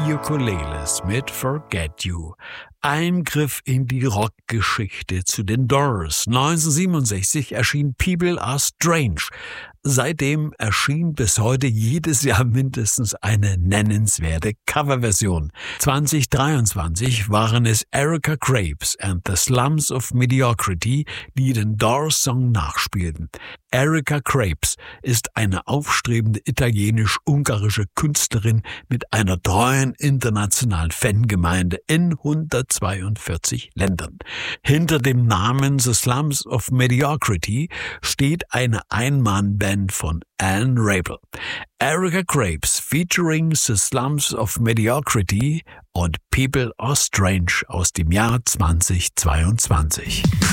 The Ukuleles mit Forget You. Eingriff in die Rockgeschichte zu den Doors. 1967 erschien People Are Strange. Seitdem erschien bis heute jedes Jahr mindestens eine nennenswerte Coverversion. 2023 waren es Erica Krapes and the Slums of Mediocrity, die den Doors-Song nachspielten. Erica Krapes ist eine aufstrebende italienisch-ungarische Künstlerin mit einer treuen internationalen Fangemeinde in 142 Ländern. Hinter dem Namen The Slums of Mediocrity steht eine Einmannband von Alan Rabel. Erica Krapes featuring The Slums of Mediocrity und People Are Strange aus dem Jahr 2022.